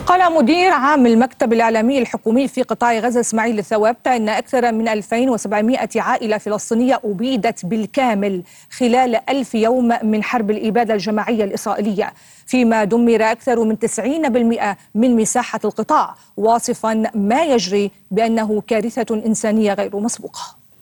قال مدير عام المكتب الإعلامي الحكومي في قطاع غزة إسماعيل الثوابتة إن أكثر من 2700 عائلة فلسطينية أبيدت بالكامل خلال 1000 يوم من حرب الإبادة الجماعية الإسرائيلية، فيما دمر أكثر من 90% من مساحة القطاع، واصفا ما يجري بأنه كارثة إنسانية غير مسبوقة.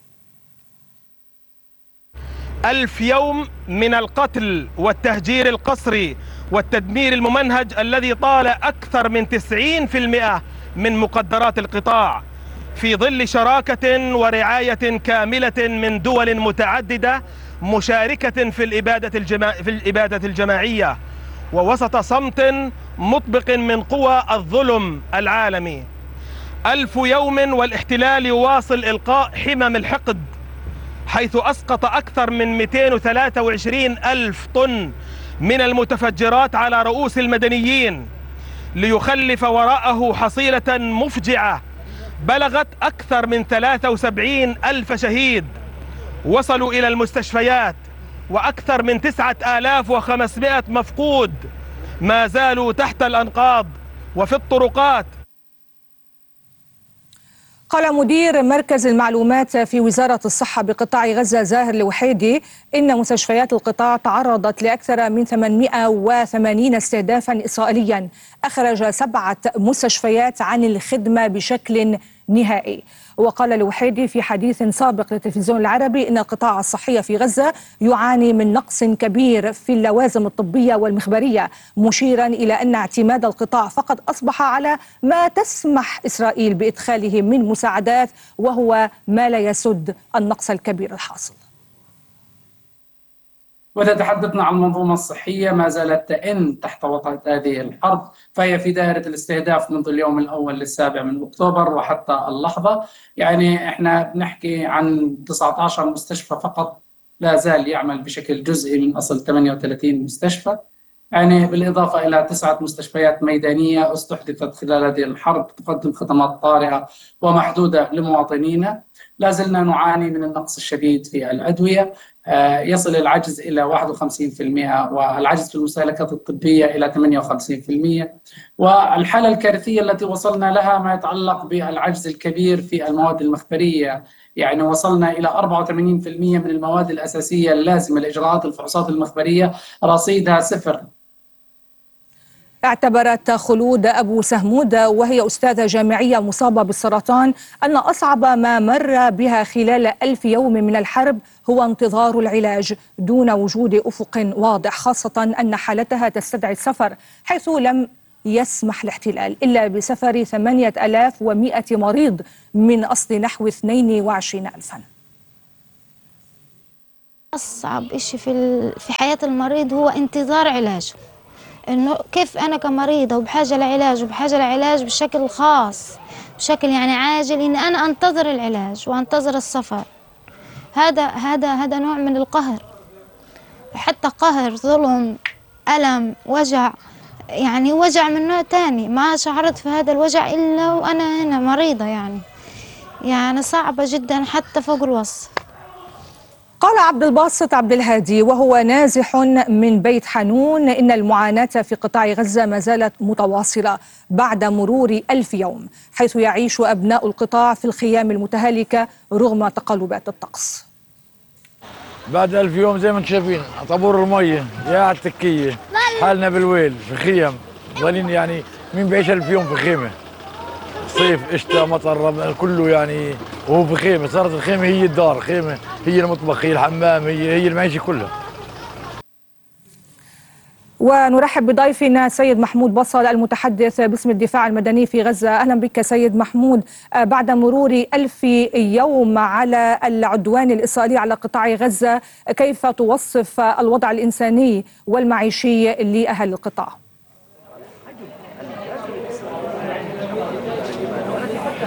1000 يوم من القتل والتهجير القسري والتدمير الممنهج الذي طال أكثر من 90% من مقدرات القطاع، في ظل شراكة ورعاية كاملة من دول متعددة مشاركة في الإبادة الجماعية، ووسط صمت مطبق من قوى الظلم العالمي. 1000 يوم والاحتلال يواصل إلقاء حمم الحقد، حيث أسقط أكثر من 223 ألف طن من المتفجرات على رؤوس المدنيين، ليخلف وراءه حصيلة مفجعة بلغت أكثر من 73 ألف شهيد وصلوا إلى المستشفيات، وأكثر من 9500 مفقود ما زالوا تحت الأنقاض وفي الطرقات. قال مدير مركز المعلومات في وزارة الصحة بقطاع غزة زاهر الوحيدي إن مستشفيات القطاع تعرضت لأكثر من 880 استهدافا إسرائيليا، أخرج 7 مستشفيات عن الخدمة بشكل نهائي. وقال الوحيدي في حديث سابق للتلفزيون العربي إن القطاع الصحي في غزة يعاني من نقص كبير في اللوازم الطبية والمخبرية، مشيرا إلى أن اعتماد القطاع فقط أصبح على ما تسمح إسرائيل بإدخاله من مساعدات، وهو ما لا يسد النقص الكبير الحاصل. وإذا تحدثنا عن المنظومة الصحية ما زالت تئن تحت وطأة هذه الحرب، فهي في دائرة الاستهداف منذ اليوم الأول للسابع من أكتوبر وحتى اللحظة. يعني إحنا بنحكي عن 19 مستشفى فقط لا زال يعمل بشكل جزئي من أصل 38 مستشفى، يعني بالإضافة إلى 9 مستشفيات ميدانية استحدثت خلال هذه الحرب تقدم خدمات طارئة ومحدودة لمواطنينا. لا زلنا نعاني من النقص الشديد في الأدوية، يصل العجز إلى 51%، والعجز في المستهلكات الطبية إلى 58%. والحالة الكارثية التي وصلنا لها ما يتعلق بالعجز الكبير في المواد المخبرية، يعني وصلنا إلى 84% من المواد الأساسية اللازمة لإجراءات الفحوصات المخبرية رصيدها صفر. اعتبرت خلود أبو سهمود وهي أستاذة جامعية مصابة بالسرطان أن أصعب ما مر بها خلال 1000 يوم من الحرب هو انتظار العلاج دون وجود أفق واضح، خاصة أن حالتها تستدعي السفر، حيث لم يسمح الاحتلال إلا بسفر 8100 مريض من أصل نحو 22,000. أصعب شيء في حياة المريض هو انتظار علاجه، إنه كيف أنا كمريضة وبحاجة لعلاج وبحاجة لعلاج بشكل خاص، بشكل يعني عاجل، إن أنا أنتظر العلاج وأنتظر السفر. هذا نوع من القهر، حتى قهر، ظلم، ألم، وجع، يعني وجع من نوع تاني ما شعرت في هذا الوجع إلا وأنا هنا مريضة، يعني صعبة جدا حتى فوق الوصف. قال عبد الباسط عبد الهادي وهو نازح من بيت حنون إن المعاناة في قطاع غزة ما زالت متواصلة بعد مرور 1000 يوم، حيث يعيش أبناء القطاع في الخيام المتهالكة رغم تقلبات الطقس. بعد 1000 يوم زي ما انتم شايفين طابور المية يا على التكية، حالنا بالويل في خيم، ظالين يعني مين بيعيش 1000 يوم في خيمة؟ صيف شتاء مطر كله يعني وهو في خيمة. صارت الخيمة هي الدار، خيمة هي المطبخ، هي الحمام، هي المعيشة كلها. ونرحب بضيفنا سيد محمود بصل المتحدث باسم الدفاع المدني في غزة. أهلا بك سيد محمود. بعد مرور 1000 يوم على العدوان الإسرائيلي على قطاع غزة، كيف توصف الوضع الإنساني والمعيشي لأهل القطاع؟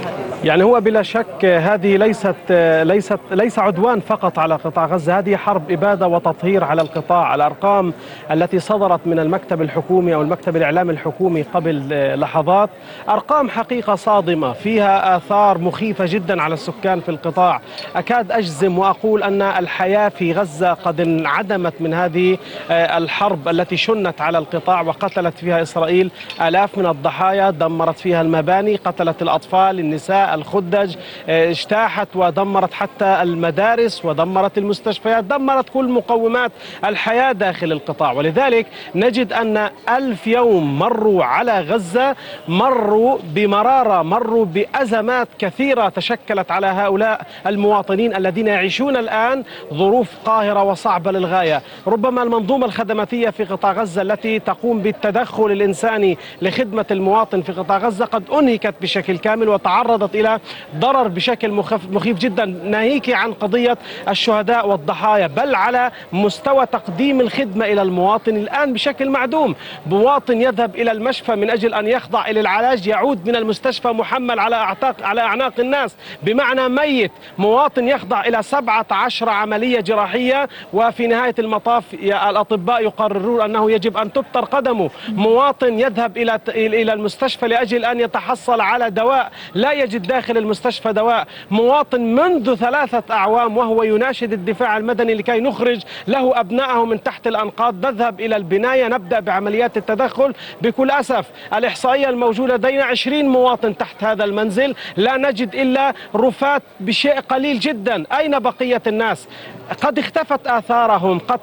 يعني هو بلا شك هذه ليس عدوان فقط على قطاع غزة، هذه حرب إبادة وتطهير على القطاع. الأرقام التي صدرت من المكتب الحكومي أو المكتب الإعلامي الحكومي قبل لحظات أرقام حقيقة صادمة، فيها آثار مخيفة جدا على السكان في القطاع. أكاد أجزم وأقول أن الحياة في غزة قد انعدمت من هذه الحرب التي شنت على القطاع وقتلت فيها إسرائيل آلاف من الضحايا، دمرت فيها المباني، قتلت الأطفال، النساء، الخدج، اجتاحت ودمرت حتى المدارس ودمرت المستشفيات، دمرت كل مقومات الحياة داخل القطاع. ولذلك نجد أن 1000 يوم مروا على غزة، مروا بمرارة، مروا بأزمات كثيرة تشكلت على هؤلاء المواطنين الذين يعيشون الآن ظروف قاهرة وصعبة للغاية. ربما المنظومة الخدماتية في قطاع غزة التي تقوم بالتدخل الإنساني لخدمة المواطن في قطاع غزة قد أنهكت بشكل كامل وتعرضت إلى ضرر بشكل مخيف جدا، ناهيك عن قضية الشهداء والضحايا، بل على مستوى تقديم الخدمة إلى المواطن الآن بشكل معدوم. مواطن يذهب إلى المشفى من أجل أن يخضع إلى العلاج يعود من المستشفى محمل على أعناق الناس، بمعنى ميت. مواطن يخضع إلى 17 عملية جراحية وفي نهاية المطاف الأطباء يقررون أنه يجب أن تبتر قدمه. مواطن يذهب إلى المستشفى لأجل أن يتحصل على دواء لا يجد داخل المستشفى دواء. مواطن منذ 3 أعوام وهو يناشد الدفاع المدني لكي نخرج له أبنائه من تحت الأنقاض، نذهب إلى البناية، نبدأ بعمليات التدخل. بكل أسف الإحصائية الموجودة لدينا 20 مواطن تحت هذا المنزل، لا نجد إلا رفات بشيء قليل جدا. أين بقية الناس؟ قد اختفت آثارهم، قد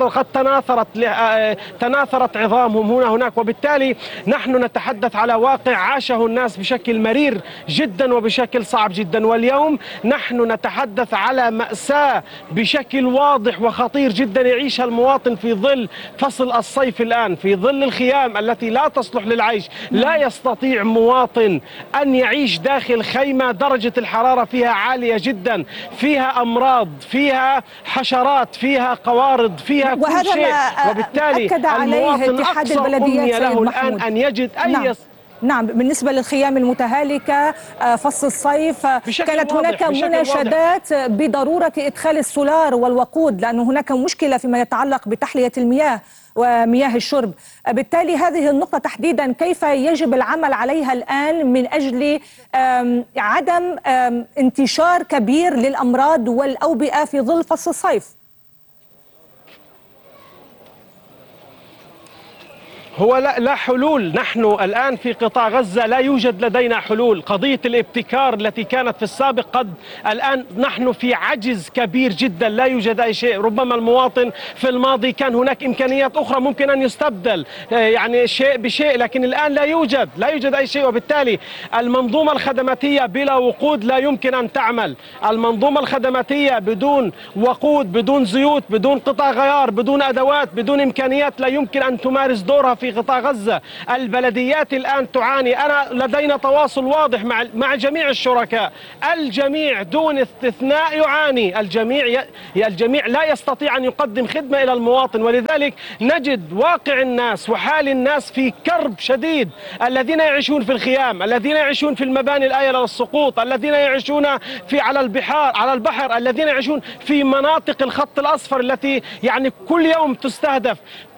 تناثرت عظامهم هناك. وبالتالي نحن نتحدث على واقع عاشه الناس بشكل مرير جدا وبشكل صعب جدا. واليوم نحن نتحدث على مأساة بشكل واضح وخطير جدا يعيشها المواطن في ظل فصل الصيف الآن، في ظل الخيام التي لا تصلح للعيش. لا يستطيع مواطن أن يعيش داخل خيمة درجة الحرارة فيها عالية جدا، فيها أمراض، فيها حشرات، فيها قوارض، فيها كل شيء. وبالتالي أكد عليه اتحاد البلديات له الآن أن يجد أي نعم. بالنسبة للخيام المتهالكة فصل الصيف كانت هناك مناشدات بضرورة إدخال السولار والوقود، لأن هناك مشكلة فيما يتعلق بتحلية المياه ومياه الشرب. بالتالي هذه النقطة تحديدا كيف يجب العمل عليها الآن من أجل عدم انتشار كبير للأمراض والأوبئة في ظل فصل الصيف؟ هو لا حلول. نحن الآن في قطاع غزة لا يوجد لدينا حلول. قضية الابتكار التي كانت في السابق الآن نحن في عجز كبير جدا، لا يوجد أي شيء. ربما المواطن في الماضي كان هناك إمكانيات أخرى ممكن أن يستبدل يعني شيء بشيء، لكن الآن لا يوجد أي شيء. وبالتالي المنظومة الخدماتية بلا وقود لا يمكن أن تعمل. المنظومة الخدماتية بدون وقود، بدون زيوت، بدون قطع غيار، بدون أدوات، بدون إمكانيات لا يمكن أن تمارس دورها في قطاع غزة. البلديات الآن تعاني. لدينا تواصل واضح مع جميع الشركاء، الجميع دون استثناء يعاني. الجميع لا يستطيع أن يقدم خدمة إلى المواطن. ولذلك نجد واقع الناس وحال الناس في كرب شديد، الذين يعيشون في الخيام، الذين يعيشون في المباني الآيلة للسقوط، الذين يعيشون على البحر، الذين يعيشون في مناطق الخط الأصفر التي يعني كل يوم تستهدف.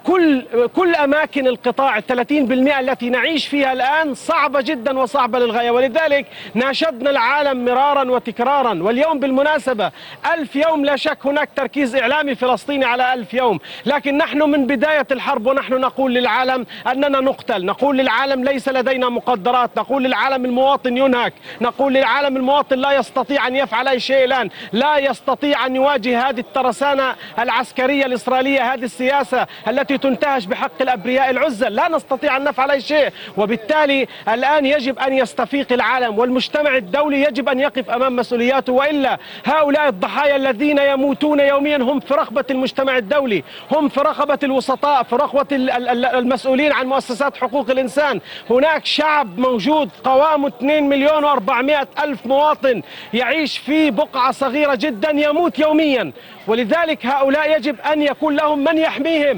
كل أماكن القطاع 30% التي نعيش فيها الآن صعبة جدا وصعبة للغاية. ولذلك ناشدنا العالم مرارا وتكرارا. واليوم بالمناسبة 1000 يوم، لا شك هناك تركيز إعلامي فلسطيني على 1000 يوم، لكن نحن من بداية الحرب ونحن نقول للعالم أننا نقتل، نقول للعالم ليس لدينا مقدرات، نقول للعالم المواطن ينهك، نقول للعالم المواطن لا يستطيع أن يفعل أي شيء الآن، لا يستطيع أن يواجه هذه الترسانة العسكرية الإسرائيلية، هذه السياسة التي تنتهج بحق الأبرياء العزل. لا نستطيع أن نفعل أي شيء. وبالتالي الآن يجب أن يستفيق العالم والمجتمع الدولي يجب أن يقف أمام مسؤولياته، وإلا هؤلاء الضحايا الذين يموتون يوميا هم في رقبة المجتمع الدولي، هم في رقبة الوسطاء، في رقبة المسؤولين عن مؤسسات حقوق الإنسان. هناك شعب موجود قوامه 2,400,000 مواطن يعيش في بقعة صغيرة جدا، يموت يوميا. ولذلك هؤلاء يجب أن يكون لهم من يحميهم.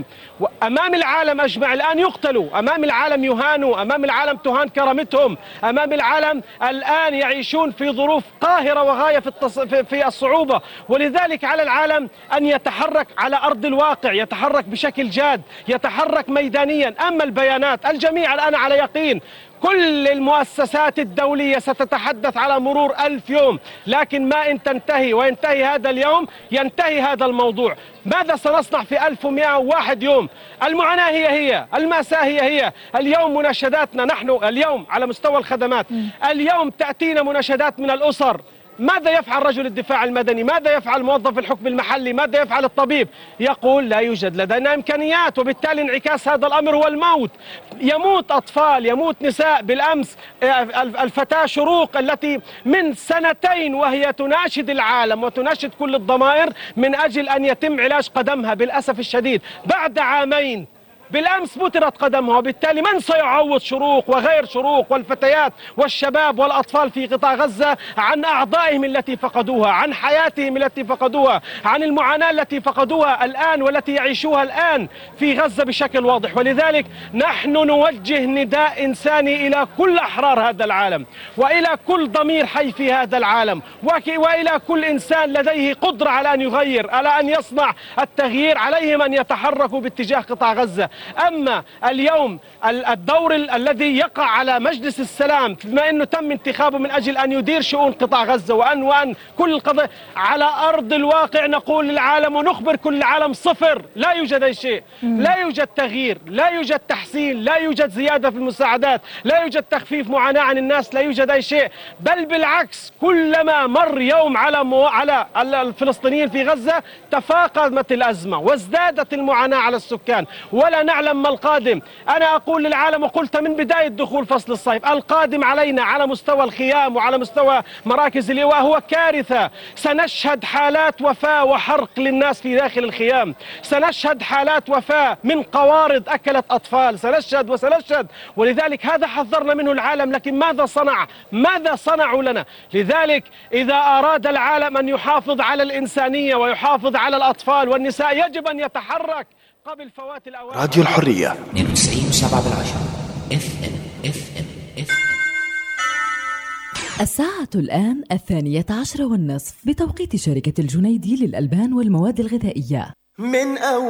أمام العالم أجمع الآن يقتلوا، أمام العالم يهانوا، أمام العالم تهان كرامتهم، أمام العالم الآن يعيشون في ظروف قاهرة وغاية في الصعوبة. ولذلك على العالم أن يتحرك على أرض الواقع، يتحرك بشكل جاد، يتحرك ميدانيا. أما البيانات، الجميع الآن على يقين، كل المؤسسات الدولية ستتحدث على مرور 1000 يوم، لكن ما إن تنتهي وينتهي هذا اليوم ينتهي هذا الموضوع. ماذا سنصنع في 1101 يوم؟ المعاناة هي المأساة هي. اليوم مناشداتنا نحن اليوم على مستوى الخدمات، اليوم تأتينا مناشدات من الأسر. ماذا يفعل رجل الدفاع المدني؟ ماذا يفعل موظف الحكم المحلي؟ ماذا يفعل الطبيب؟ يقول لا يوجد لدينا إمكانيات، وبالتالي انعكاس هذا الأمر هو الموت. يموت أطفال، يموت نساء. بالأمس الفتاة شروق التي من 2 وهي تناشد العالم وتناشد كل الضمائر من أجل أن يتم علاج قدمها، بالأسف الشديد بعد 2 عام بالأمس بترت قدمها. وبالتالي من سيعوض شروق وغير شروق والفتيات والشباب والأطفال في قطاع غزة عن أعضائهم التي فقدوها، عن حياتهم التي فقدوها، عن المعاناة التي فقدوها الآن والتي يعيشوها الآن في غزة بشكل واضح؟ ولذلك نحن نوجه نداء إنساني إلى كل أحرار هذا العالم، وإلى كل ضمير حي في هذا العالم، وإلى كل إنسان لديه قدرة على أن يغير، على أن يصنع التغيير. عليهم أن يتحركوا باتجاه قطاع غزة. أما اليوم الدور الذي يقع على مجلس السلام، بما أنه تم انتخابه من أجل أن يدير شؤون قطاع غزة وأن كل القضايا على أرض الواقع، نقول للعالم ونخبر كل العالم صفر. لا يوجد أي شيء، لا يوجد تغيير، لا يوجد تحسين، لا يوجد زيادة في المساعدات، لا يوجد تخفيف معاناة عن الناس، لا يوجد أي شيء. بل بالعكس، كلما مر يوم على الفلسطينيين في غزة تفاقمت الأزمة وازدادت المعاناة على السكان، ولا نعلم ما القادم. أنا أقول للعالم وقلت من بداية دخول فصل الصيف، القادم علينا على مستوى الخيام وعلى مستوى مراكز الإيواء هو كارثة. سنشهد حالات وفاة وحرق للناس في داخل الخيام، سنشهد حالات وفاة من قوارض أكلت أطفال، سنشهد. ولذلك هذا حذرنا منه العالم، لكن ماذا صنعوا لنا؟ لذلك إذا أراد العالم أن يحافظ على الإنسانية ويحافظ على الأطفال والنساء يجب أن يتحرك قبل فوات الأوان. راديو الحرية 92.7 FM. الساعة الآن 12:30 بتوقيت شركة الجنيدي للألبان والمواد الغذائية.